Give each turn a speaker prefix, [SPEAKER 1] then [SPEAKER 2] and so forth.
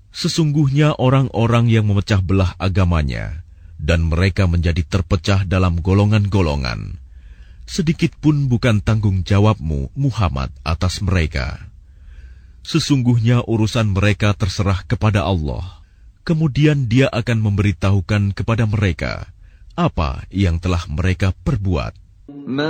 [SPEAKER 1] Sesungguhnya orang-orang yang memecah belah agamanya dan mereka menjadi terpecah dalam golongan-golongan, sedikit pun bukan tanggung jawabmu, Muhammad, atas mereka. Sesungguhnya urusan mereka terserah kepada Allah. Kemudian Dia akan memberitahukan kepada mereka apa yang telah mereka perbuat.